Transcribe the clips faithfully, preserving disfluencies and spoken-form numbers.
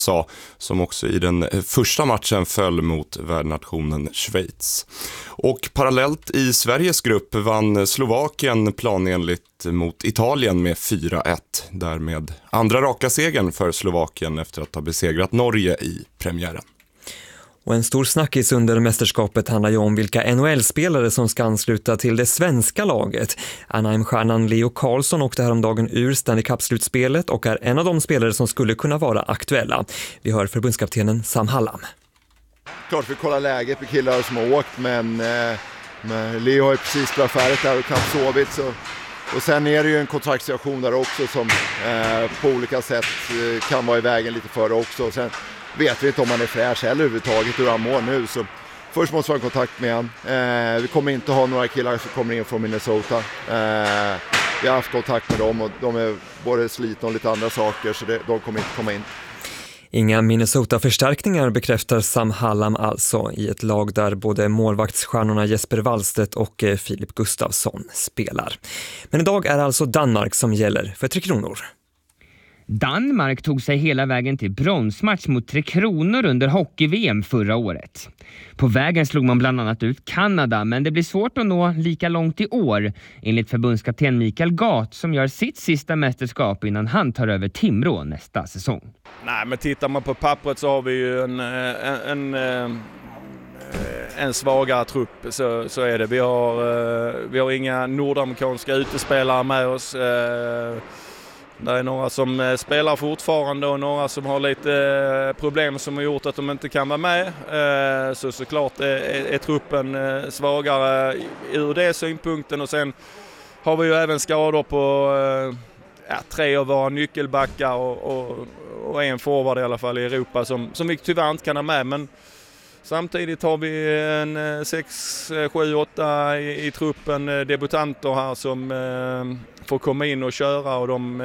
som också i den första matchen föll mot värdnationen Schweiz. Och parallellt i Sveriges grupp vann Slovakien planenligt mot Italien med fyra ett. Därmed andra raka segern för Slovakien efter att ha besegrat Norge i premiären. Och en stor snackis under mästerskapet handlar ju om vilka N H L-spelare som ska ansluta till det svenska laget. Anaheim-stjärnan Leo Carlsson åkte häromdagen ur Stanley Cup-slutspelet och är en av de spelare som skulle kunna vara aktuella. Vi hör förbundskaptenen Sam Hallam. Klart vi kollar läget på killar som har åkt, men, eh, men Leo har ju precis blivit färdigt där och knappt sovit. Så, och sen är det ju en kontraktssituation där också som eh, på olika sätt eh, kan vara i vägen lite före också. Och sen vet vi inte om han är fräsch eller överhuvudtaget hur han mår nu. Så först måste vi ha kontakt med han. Eh, vi kommer inte ha några killar som kommer in från Minnesota. Eh, vi har haft kontakt med dem och de är både slitna och lite andra saker, så det, de kommer inte komma in. Inga Minnesota-förstärkningar bekräftar Sam Hallam alltså i ett lag där både målvaktsstjärnorna Jesper Wallstedt och Filip Gustafsson spelar. Men idag är alltså Danmark som gäller för Tre Kronor. Danmark tog sig hela vägen till bronsmatch mot Tre Kronor under hockey-V M förra året. På vägen slog man bland annat ut Kanada, men det blir svårt att nå lika långt i år, enligt förbundskapten Mikael Gat som gör sitt sista mästerskap innan han tar över Timrå nästa säsong. Nej, men tittar man på pappret så har vi ju en, en, en, en svagare trupp, så, så är det. Vi har, vi har inga nordamerikanska utespelare med oss. Det är några som spelar fortfarande och några som har lite problem som har gjort att de inte kan vara med. Så såklart är, är truppen svagare ur det synpunkten. Och sen har vi ju även skador på ja, tre av våra nyckelbackar och, och, och en forward i alla fall i Europa som, som vi tyvärr inte kan ha med. Men samtidigt har vi en sex, sju, åtta i, i truppen debutanter här som eh, får komma in och köra, och de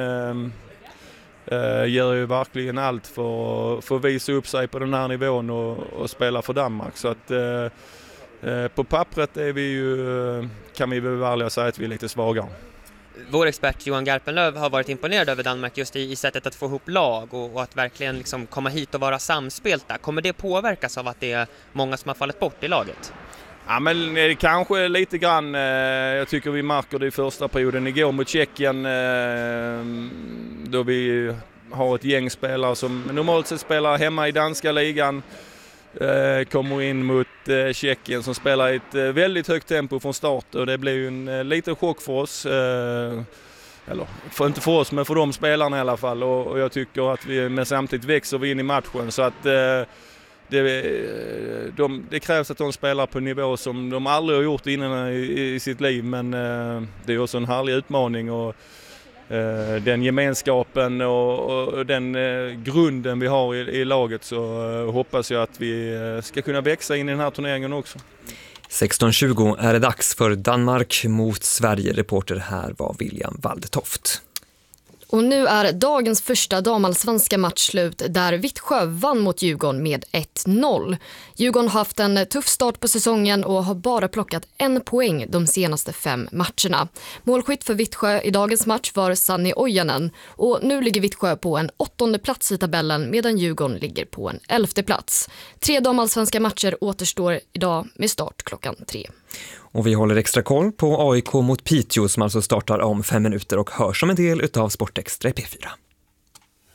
eh, gör ju verkligen allt för, för att visa upp sig på den här nivån och, och spela för Danmark. Så att eh, på pappret är vi ju, kan vi väl värliga säga att vi är lite svagare. Vår expert Johan Garpenlöv har varit imponerad över Danmark just i, i sättet att få ihop lag och, och att verkligen liksom komma hit och vara samspelta. Kommer det påverkas av att det är många som har fallit bort i laget? Ja, men eh, kanske lite grann. Eh, jag tycker vi märker det i första perioden igår mot Tjeckien, eh, då vi har ett gäng spelare som normalt sett spelar hemma i danska ligan. Eh, kommer in mot eh, Tjeckien som spelar i ett eh, väldigt högt tempo från start, och det blir ju en eh, liten chock för oss. Eh, eller för, inte för oss, men för de spelarna i alla fall. Och, och jag tycker att vi, men samtidigt växer vi in i matchen, så att eh, det, de, det krävs att de spelar på nivå som de aldrig har gjort innan i, i sitt liv, men eh, det är också en härlig utmaning, och den gemenskapen och, och den eh, grunden vi har i, i laget, så eh, hoppas jag att vi eh, ska kunna växa in i den här turneringen också. sexton tjugo är det dags för Danmark mot Sverige. Reporter här var William Waldetoft. Och nu är dagens första damallsvenska match slut, där Vittsjö vann mot Djurgården med ett noll. Djurgården har haft en tuff start på säsongen och har bara plockat en poäng de senaste fem matcherna. Målskytt för Vittsjö i dagens match var Sanni Ojanen, och nu ligger Vittsjö på en åttonde plats i tabellen medan Djurgården ligger på en elfte plats. Tre damallsvenska matcher återstår idag med start klockan tre. Och vi håller extra koll på A I K mot Piteå som alltså startar om fem minuter och hörs som en del utav Sportextra i P fyra.